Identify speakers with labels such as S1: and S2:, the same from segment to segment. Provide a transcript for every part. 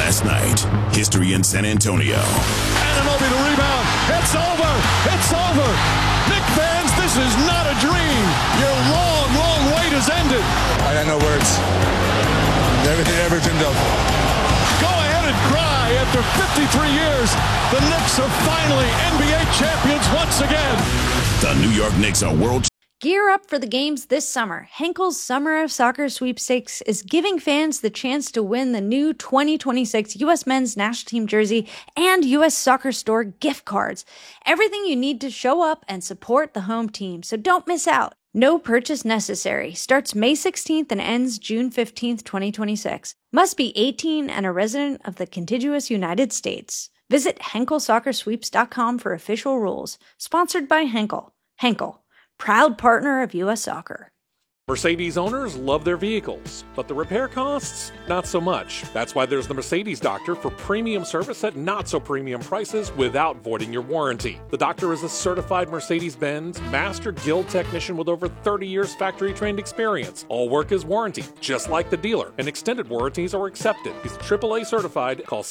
S1: Last night, history in San Antonio.
S2: Anunoby to rebound. It's over. It's over. Knick fans, this is not a dream. Your long, long wait has ended.
S3: I got no words. Everything I ever dreamed of.
S2: Go ahead and cry. After 53 years, the Knicks are finally NBA champions once again.
S1: The New York Knicks are world.
S4: Gear up for the games this summer. Henkel's Summer of Soccer Sweepstakes is giving fans the chance to win the new 2026 U.S. Men's National Team jersey and U.S. Soccer Store gift cards. Everything you need to show up and support the home team, so don't miss out. No purchase necessary. Starts May 16th and ends June 15th, 2026. Must be 18 and a resident of the contiguous United States. Visit HenkelSoccerSweeps.com for official rules. Sponsored by Henkel. Henkel, proud partner of U.S. Soccer.
S5: Mercedes owners love their vehicles, but the repair costs, not so much. That's why there's the Mercedes Doctor for premium service at not-so-premium prices without voiding your warranty. The Doctor is a certified Mercedes-Benz Master Guild technician with over 30 years factory-trained experience. All work is warranty, just like the dealer, and extended warranties are accepted. He's AAA certified. Call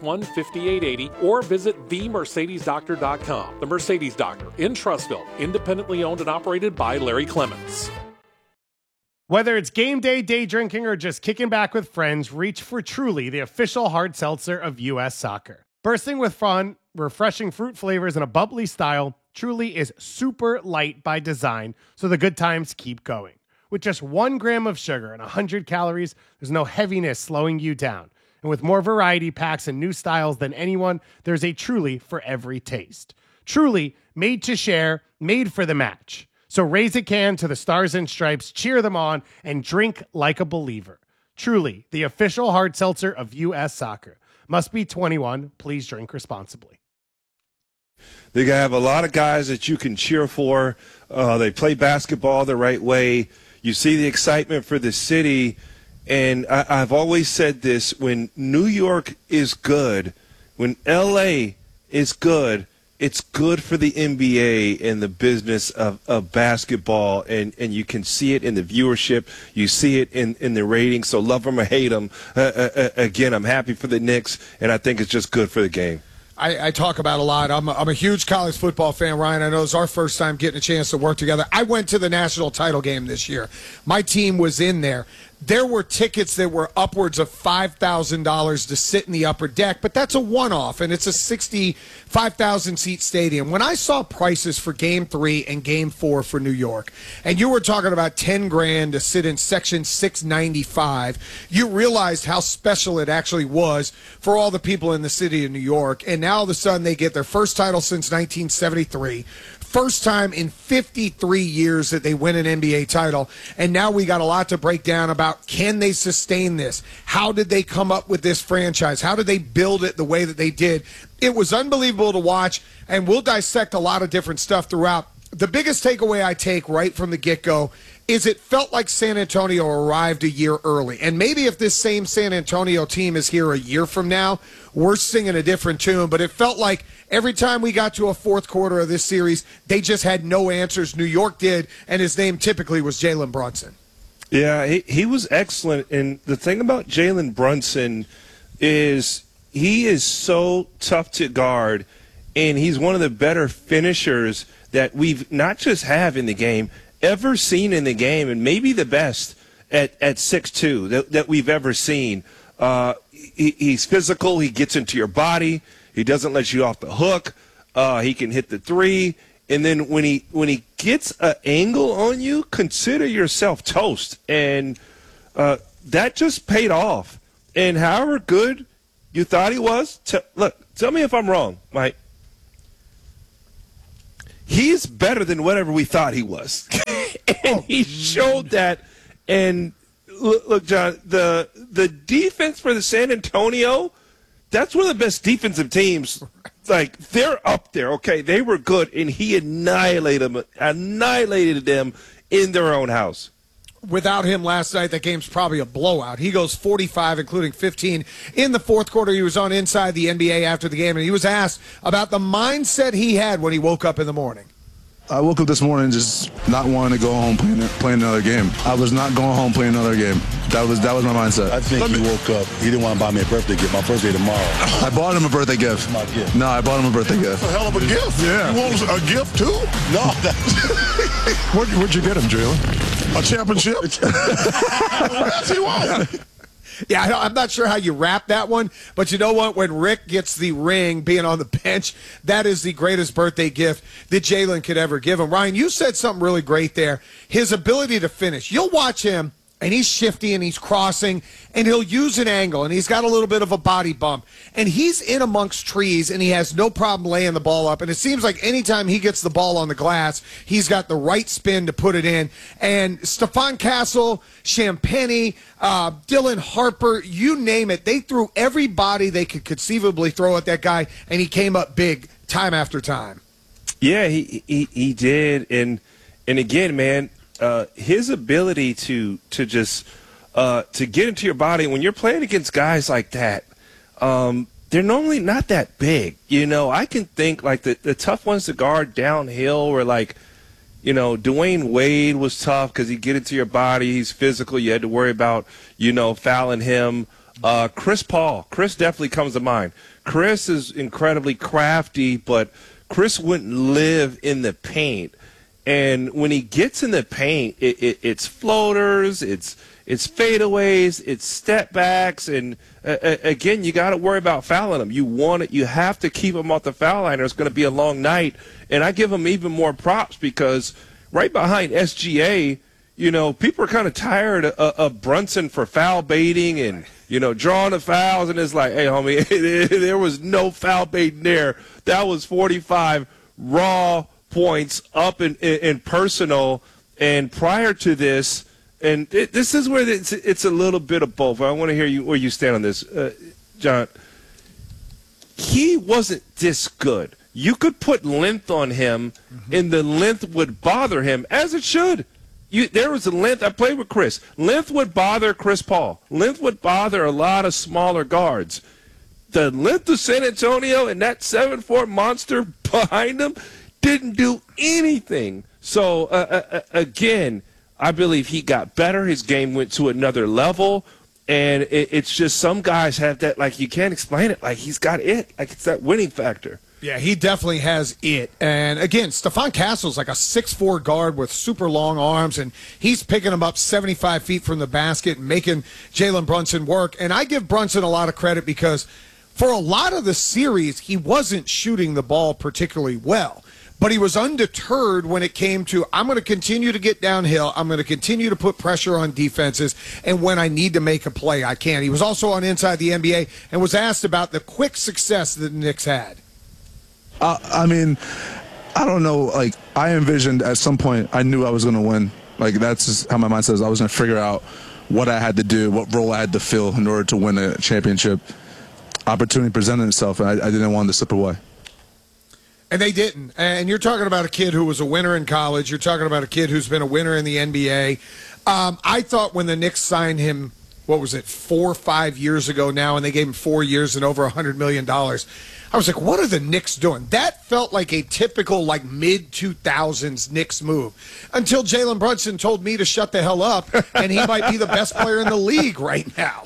S5: 661-5880 or visit themercedesdoctor.com. The Mercedes Doctor in Trussville, independently owned and operated by Larry Clements.
S6: Whether it's game day, day drinking, or just kicking back with friends, reach for Truly, the official hard seltzer of U.S. Soccer. Bursting with fun, refreshing fruit flavors, and a bubbly style, Truly is super light by design, so the good times keep going. With just 1 gram of sugar and 100 calories, there's no heaviness slowing you down. And with more variety packs and new styles than anyone, there's a Truly for every taste. Truly, made to share, made for the match. So raise a can to the Stars and Stripes, cheer them on, and drink like a believer. Truly, the official hard seltzer of U.S. Soccer. Must be 21. Please drink responsibly.
S7: They have a lot of guys that you can cheer for. They play basketball the right way. You see the excitement for the city. And I've always said this, when New York is good, when L.A. is good, it's good for the NBA and the business of basketball, and you can see it in the viewership. You see it in the ratings. So love them or hate them. Again, I'm happy for the Knicks, and I think it's just good for the game.
S8: I talk about a lot. I'm a huge college football fan, Ryan. I know it's our first time getting a chance to work together. I went to the national title game this year. My team was in there. There were tickets that were upwards of $5,000 to sit in the upper deck, but that's a one-off, and it's a 65,000-seat stadium. When I saw prices for Game 3 and Game 4 for New York, and you were talking about $10,000 to sit in Section 695, you realized how special it actually was for all the people in the city of New York. And now all of a sudden they get their first title since 1973. First time in 53 years that they win an NBA title. And now we got a lot to break down about, can they sustain this? How did they come up with this franchise? How did they build it the way that they did? It was unbelievable to watch, and we'll dissect a lot of different stuff throughout. The biggest takeaway I take right from the get-go is it felt like San Antonio arrived a year early. And maybe if this same San Antonio team is here a year from now, we're singing a different tune. But it felt like every time we got to a fourth quarter of this series, they just had no answers. New York did, and his name typically was Jalen Brunson.
S7: Yeah, he was excellent. And the thing about Jalen Brunson is he is so tough to guard, and he's one of the better finishers that we've not just have in the game, ever seen in the game, and maybe the best at 6'2" that we've ever seen. He's physical. He gets into your body. He doesn't let you off the hook. He can hit the three. And then when he gets an angle on you, consider yourself toast. And that just paid off. And however good you thought he was, tell me if I'm wrong, Mike. He's better than whatever we thought he was. And he showed that. And look, John, the defense for the San Antonio, that's one of the best defensive teams. Like, they're up there, okay? They were good, and he annihilated them in their own house.
S8: Without him last night, that game's probably a blowout. He goes 45, including 15. In the fourth quarter, he was on Inside the NBA after the game, and he was asked about the mindset he had when he woke up in the morning.
S3: I woke up this morning just not wanting to go home playing another game. I was not going home playing another game. That was my mindset.
S9: I think he woke up. He didn't want to buy me a birthday gift. My birthday tomorrow.
S3: I bought him a birthday gift.
S9: My gift.
S3: No, I bought him a birthday gift.
S10: That's a hell of a gift.
S3: Yeah.
S10: You want a gift too?
S9: No.
S10: What'd you get him, Jalen? A championship? That's he wants.
S8: Yeah, I'm not sure how you wrap that one, but you know what? When Rick gets the ring being on the bench, that is the greatest birthday gift that Jalen could ever give him. Ryan, you said something really great there. His ability to finish. You'll watch him, and he's shifty, and he's crossing, and he'll use an angle, and he's got a little bit of a body bump, and he's in amongst trees, and he has no problem laying the ball up, and it seems like anytime he gets the ball on the glass, he's got the right spin to put it in, and Stephon Castle, Champagnie, Dylan Harper, you name it, they threw everybody they could conceivably throw at that guy, and he came up big time after time.
S7: Yeah, he did, and again, man, his ability to just to get into your body when you're playing against guys like that, they're normally not that big. You know, I can think like the tough ones to guard downhill were like, you know, Dwayne Wade was tough because he'd get into your body. He's physical. You had to worry about, you know, fouling him. Chris Paul. Chris definitely comes to mind. Chris is incredibly crafty, but Chris wouldn't live in the paint. And when he gets in the paint, it's floaters, it's fadeaways, it's step backs, and again, you got to worry about fouling him. You have to keep him off the foul line, or it's going to be a long night. And I give him even more props because right behind SGA, you know, people are kind of tired of Brunson for foul baiting and, you know, drawing the fouls, and it's like, hey, homie, there was no foul baiting there. That was 45 raw points up in personal. And prior to this, and this is where it's a little bit of both. I want to hear where you stand on this, John. He wasn't this good. You could put length on him, and the length would bother him, as it should. There was a length. I played with Chris. Length would bother Chris Paul. Length would bother a lot of smaller guards. The length of San Antonio and that 7'4" monster behind him didn't do anything. So, again, I believe he got better. His game went to another level. And it's just some guys have that, like, you can't explain it. Like, he's got it. Like, it's that winning factor.
S8: Yeah, he definitely has it. And, again, Stephon Castle's like a 6'4" guard with super long arms, and he's picking him up 75 feet from the basket and making Jalen Brunson work. And I give Brunson a lot of credit because for a lot of the series, he wasn't shooting the ball particularly well. But he was undeterred when it came to, I'm going to continue to get downhill. I'm going to continue to put pressure on defenses. And when I need to make a play, I can. He was also on Inside the NBA and was asked about the quick success that the Knicks had.
S3: I mean, I don't know. Like, I envisioned at some point I knew I was going to win. Like, that's just how my mind says. I was going to figure out what I had to do, what role I had to fill in order to win a championship. Opportunity presented itself, and I didn't want to slip away.
S8: And they didn't. And you're talking about a kid who was a winner in college. You're talking about a kid who's been a winner in the NBA. I thought when the Knicks signed him, what was it, 4 or 5 years ago now, and they gave him 4 years and over $100 million, I was like, what are the Knicks doing? That felt like a typical, like, mid-2000s Knicks move. Until Jalen Brunson told me to shut the hell up, and he might be the best player in the league right now.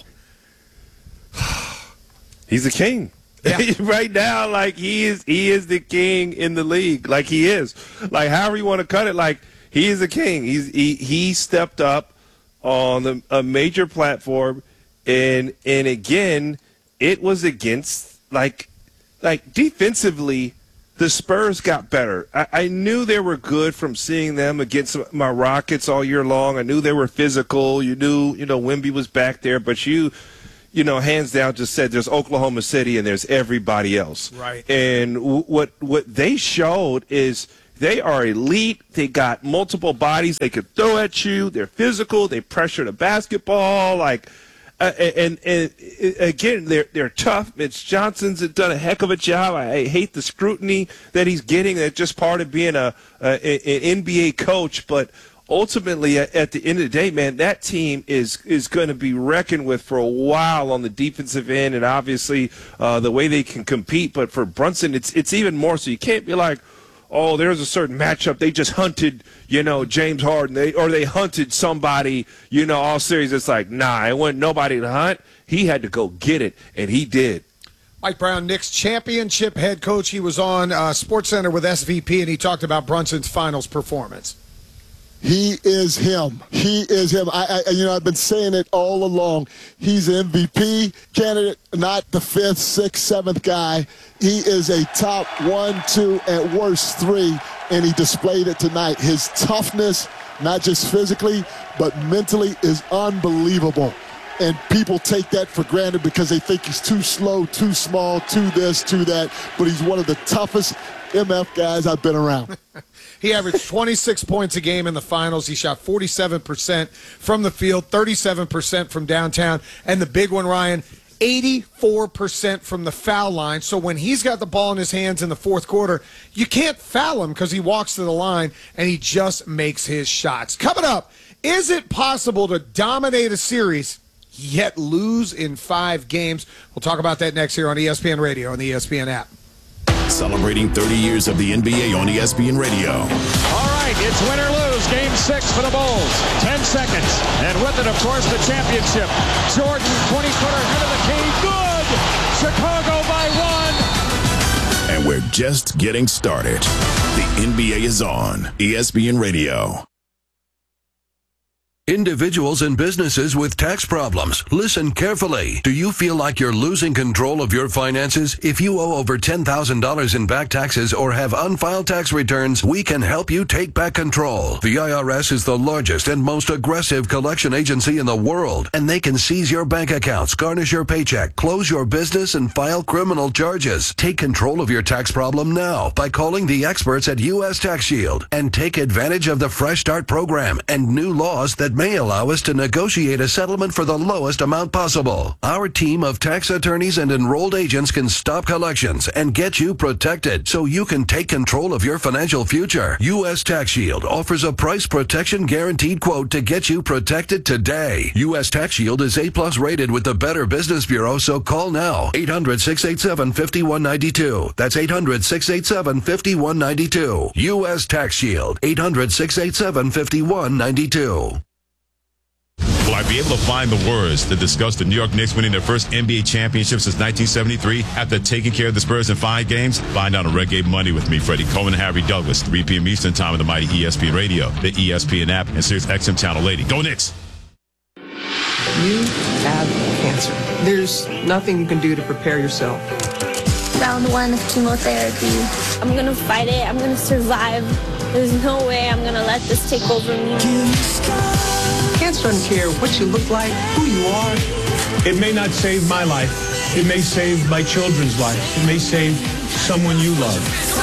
S7: He's the king. Yeah. Right now, like, he is the king in the league. Like, he is. Like, however you want to cut it, like, he is the king. He stepped up on a major platform, and again, it was against, like defensively, the Spurs got better. I knew they were good from seeing them against my Rockets all year long. I knew they were physical. You knew, Wemby was back there, but you know, hands down just said there's Oklahoma City and there's everybody else.
S8: Right.
S7: And what they showed is they are elite. They got multiple bodies they could throw at you. They're physical. They pressure the basketball. Like, and again, they're tough. Mitch Johnson's done a heck of a job. I hate the scrutiny that he's getting. That's just part of being an NBA coach. But ultimately, at the end of the day, man, that team is going to be reckoned with for a while on the defensive end, and obviously the way they can compete. But for Brunson, it's even more so. You can't be like, oh, there's a certain matchup. They just hunted, James Harden. They hunted somebody, all series. It's like, nah, it wasn't nobody to hunt. He had to go get it, and he did.
S8: Mike Brown, Knicks championship head coach. He was on SportsCenter with SVP, and he talked about Brunson's finals performance.
S10: He is him. He is him. I've been saying it all along. He's an MVP candidate, not the 5th, 6th, 7th guy. He is a top 1, 2, at worst 3, and he displayed it tonight. His toughness, not just physically, but mentally, is unbelievable. And people take that for granted because they think he's too slow, too small, too this, too that. But he's one of the toughest MF guys I've been around.
S8: He averaged 26 points a game in the finals. He shot 47% from the field, 37% from downtown. And the big one, Ryan, 84% from the foul line. So when he's got the ball in his hands in the fourth quarter, you can't foul him because he walks to the line and he just makes his shots. Coming up, is it possible to dominate a series yet lose in 5 games? We'll talk about that next here on ESPN Radio and the ESPN app.
S1: Celebrating 30 years of the NBA on ESPN Radio.
S2: All right, it's win or lose. Game 6 for the Bulls. 10 seconds. And with it, of course, the championship. Jordan, 20-footer, head of the key. Good! Chicago by 1.
S1: And we're just getting started. The NBA is on ESPN Radio.
S11: Individuals and businesses with tax problems, listen carefully. Do you feel like you're losing control of your finances? If you owe over $10,000 in back taxes or have unfiled tax returns, we can help you take back control. The IRS is the largest and most aggressive collection agency in the world, and they can seize your bank accounts, garnish your paycheck, close your business, and file criminal charges. Take control of your tax problem now by calling the experts at U.S. Tax Shield and take advantage of the Fresh Start program and new laws that may allow us to negotiate a settlement for the lowest amount possible. Our team of tax attorneys and enrolled agents can stop collections and get you protected so you can take control of your financial future. U.S. Tax Shield offers a price protection guaranteed quote to get you protected today. U.S. Tax Shield is A+ rated with the Better Business Bureau, so call now. 800-687-5192. That's 800-687-5192. U.S. Tax Shield. 800-687-5192.
S12: Will I be able to find the words to discuss the New York Knicks winning their first NBA championship since 1973 after taking care of the Spurs in 5 games? Find out on Red Gate Monday with me, Freddie Coleman and Harry Douglas, 3 p.m. Eastern Time on the mighty ESPN Radio, the ESPN app, and Sirius XM Channel 80. Go Knicks!
S13: You have cancer. There's nothing you can do to prepare yourself.
S14: Round 1 of chemotherapy. I'm going to fight it. I'm going to survive. There's no way I'm going to let this take over me.
S13: Cancer doesn't care what you look like, who you are.
S15: It may not save my life. It may save my children's life. It may save someone you love.